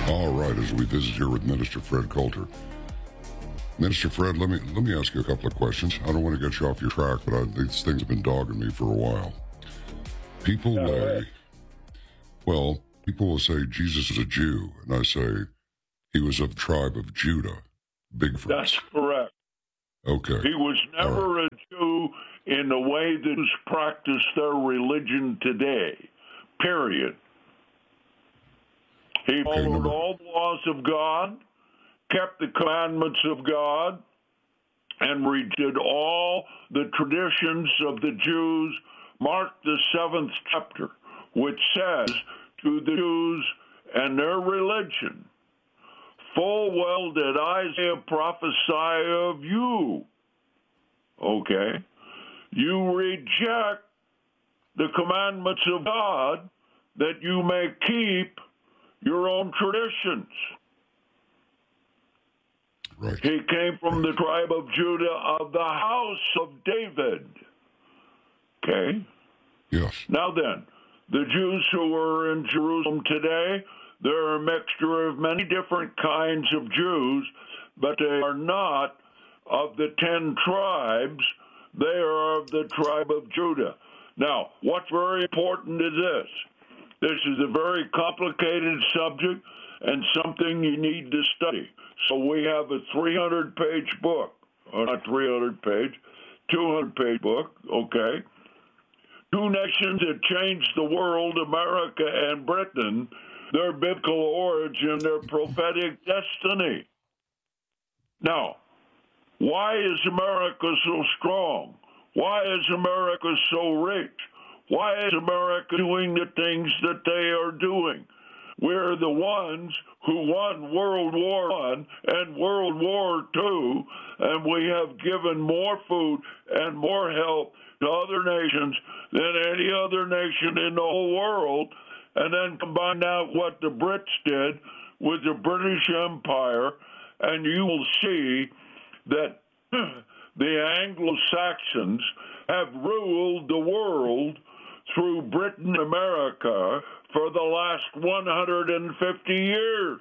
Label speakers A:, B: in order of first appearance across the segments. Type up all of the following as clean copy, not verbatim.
A: All right, as we visit here with Minister Fred Coulter. Minister Fred, let me ask you a couple of questions. I don't want to get you off your track, but these things have been dogging me for a while. People will say Jesus is a Jew, and I say he was of the tribe of Judah. Big difference.
B: That's correct.
A: Okay.
B: He was never a Jew in the way that Jews practice their religion today, period. He followed all the laws of God, kept the commandments of God, and redid all the traditions of the Jews. Mark the 7th chapter, which says to the Jews and their religion, full well did Isaiah prophesy of you. Okay? You reject the commandments of God that you may keep your own traditions.
A: Right.
B: He came from the tribe of Judah, of the house of David. Okay?
A: Yes.
B: Now then, the Jews who are in Jerusalem today, they're a mixture of many different kinds of Jews, but they are not of the 10 tribes. They are of the tribe of Judah. Now, what's very important is this. This is a very complicated subject and something you need to study. So we have a 300-page book, or not 300-page, 200-page book, okay? Two nations that changed the world, America and Britain, their biblical origin, their prophetic destiny. Now, why is America so strong? Why is America so rich? Why is America doing the things that they are doing? We're the ones who won World War I and World War II, and we have given more food and more help to other nations than any other nation in the whole world. And then combine that what the Brits did with the British Empire, and you will see that the Anglo-Saxons have ruled the world through Britain and America for the last 150 years.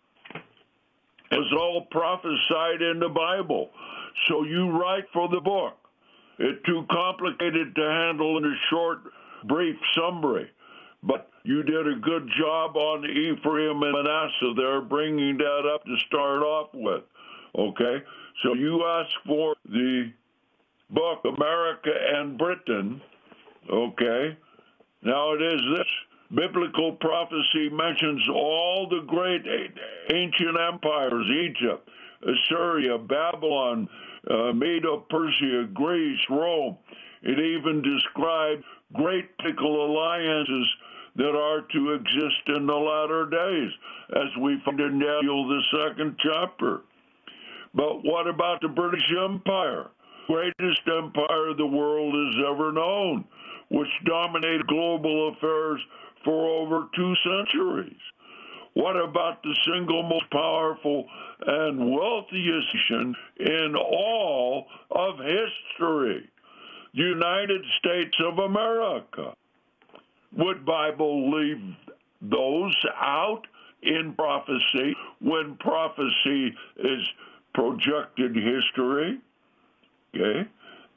B: It's all prophesied in the Bible. So you write for the book. It's too complicated to handle in a short, brief summary. But you did a good job on Ephraim and Manasseh there, bringing that up to start off with. Okay? So you asked for the book, America and Britain. Okay? Now it is this. Biblical prophecy mentions all the great ancient empires, Egypt, Assyria, Babylon, Medo-Persia, Greece, Rome. It even described great political alliances that are to exist in the latter days, as we find in Daniel, the 2nd chapter. But what about the British Empire? Greatest empire the world has ever known, which dominated global affairs for over 2 centuries. What about the single most powerful and wealthiest nation in all of history, the United States of America? Would Bible leave those out in prophecy when prophecy is projected history? Okay?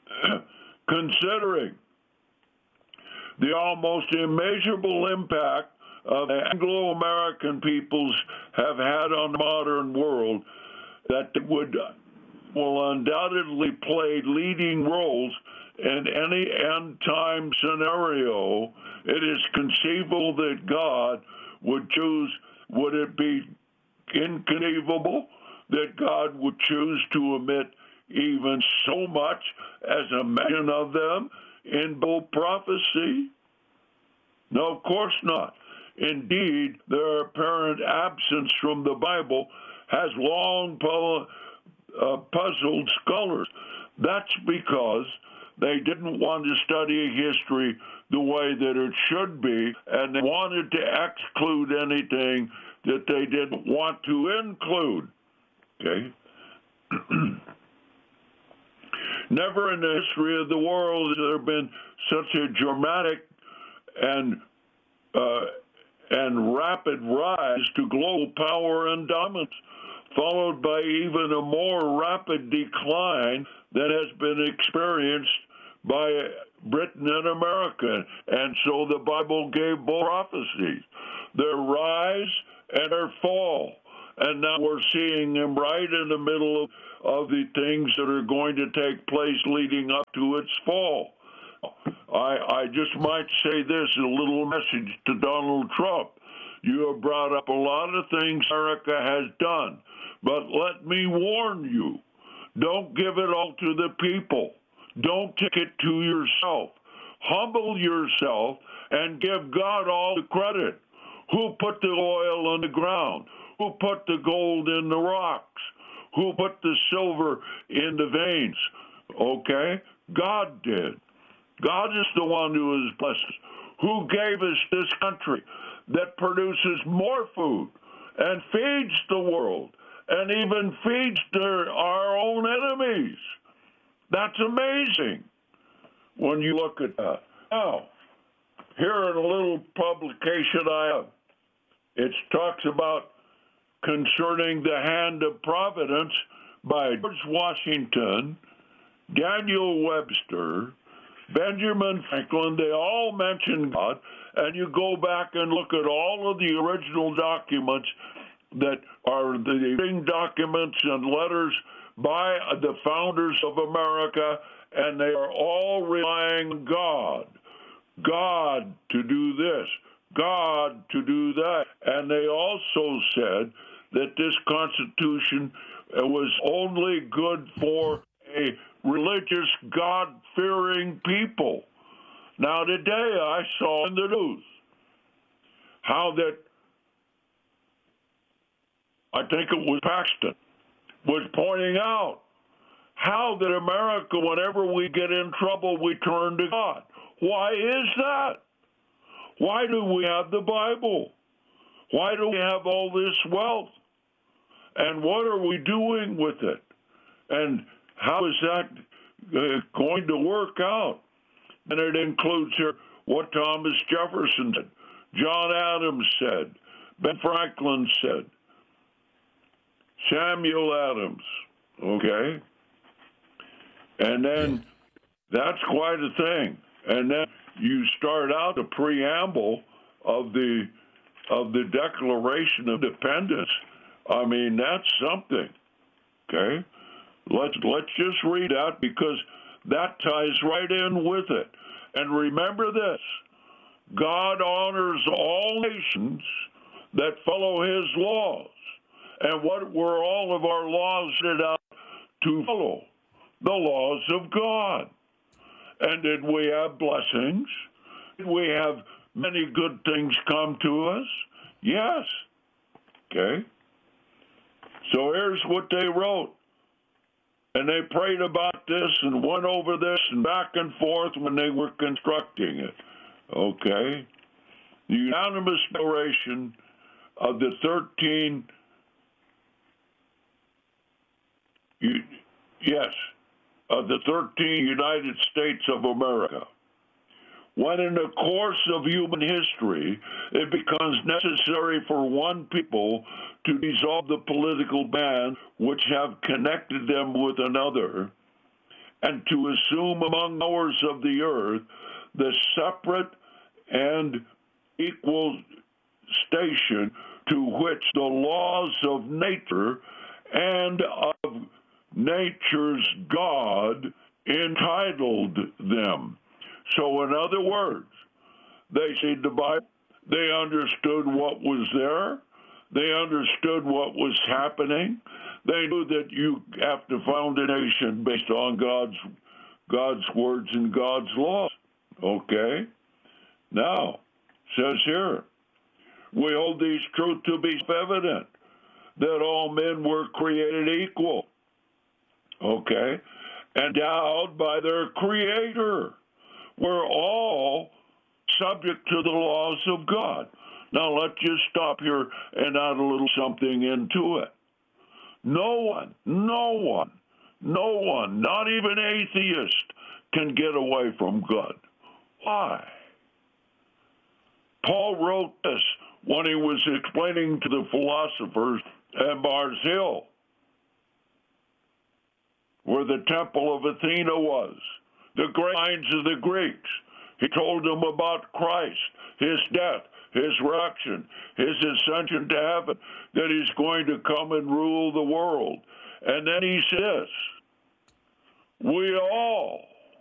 B: Considering the almost immeasurable impact of Anglo-American peoples have had on the modern world, that will undoubtedly play leading roles in any end-time scenario. It is conceivable that God would choose, would it be inconceivable that God would choose to omit even so much as a mention of them in both prophecy? No, of course not. Indeed, their apparent absence from the Bible has long puzzled scholars. That's because they didn't want to study history the way that it should be, and they wanted to exclude anything that they didn't want to include. Okay? Never in the history of the world has there been such a dramatic and and rapid rise to global power and dominance, followed by even a more rapid decline than has been experienced by Britain and America. And so the Bible gave both prophecies, their rise and their fall. And now we're seeing them right in the middle of the things that are going to take place leading up to its fall. I just might say this, a little message to Donald Trump. You have brought up a lot of things America has done, but let me warn you, don't give it all to the people. Don't take it to yourself. Humble yourself and give God all the credit. Who put the oil on the ground? Who put the gold in the rocks? Who put the silver in the veins? Okay? God did. God is the one who has blessed us, who gave us this country that produces more food and feeds the world and even feeds our own enemies. That's amazing when you look at that. Now, here in a little publication I have, it talks about concerning the hand of providence by George Washington, Daniel Webster, Benjamin Franklin. They all mention God, and you go back and look at all of the original documents that are the living documents and letters by the founders of America, and they are all relying on God. God to do this, God to do that. And they also said that this Constitution was only good for a religious, God-fearing people. Now, today I saw in the news how that, I think it was Paxton, was pointing out how that America, whenever we get in trouble, we turn to God. Why is that? Why do we have the Bible? Why do we have all this wealth? And what are we doing with it? And how is that going to work out? And it includes here what Thomas Jefferson said, John Adams said, Ben Franklin said, Samuel Adams, okay? And then that's quite a thing. And then you start out the preamble of the Declaration of Independence. I mean, that's something, okay? Let's just read that because that ties right in with it. And remember this, God honors all nations that follow his laws. And what were all of our laws set out to follow? The laws of God. And did we have blessings? Did we have many good things come to us? Yes. Okay. So here's what they wrote. And they prayed about this and went over this and back and forth when they were constructing it. Okay? The unanimous declaration of the 13, of the 13 United States of America. When in the course of human history it becomes necessary for one people to dissolve the political bands which have connected them with another, and to assume among powers of the earth the separate and equal station to which the laws of nature and of nature's God entitled them. So in other words, they said the Bible, they understood what was there, they understood what was happening, they knew that you have to found a nation based on God's words and God's laws. Okay? Now, says here, we hold these truths to be evident, that all men were created equal. Okay? Endowed by their Creator. We're all subject to the laws of God. Now, let's just stop here and add a little something into it. No one, not even atheist, can get away from God. Why? Paul wrote this, when he was explaining to the philosophers at Mars Hill, where the Temple of Athena was, the great minds of the Greeks. He told them about Christ, his death, his resurrection, his ascension to heaven, that he's going to come and rule the world. And then he says, we all